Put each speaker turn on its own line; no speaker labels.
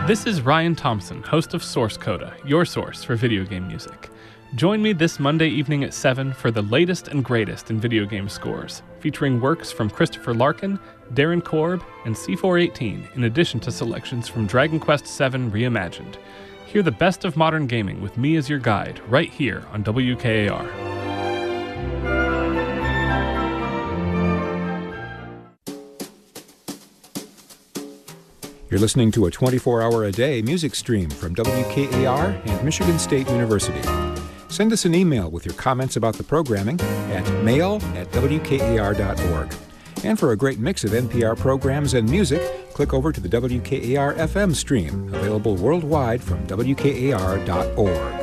This is Ryan Thompson, host of Source Coda, your source for video game music. Join me this Monday evening at 7 for the latest and greatest in video game scores, featuring works from Christopher Larkin, Darren Korb, and C418, in addition to selections from Dragon Quest VII Reimagined. Hear the best of modern gaming with me as your guide, right here on WKAR.
You're listening to a 24-hour-a-day music stream from WKAR and Michigan State University. Send us an email with your comments about the programming at mail@wkar.org. And for a great mix of NPR programs and music, click over to the WKAR FM stream, available worldwide from WKAR.org.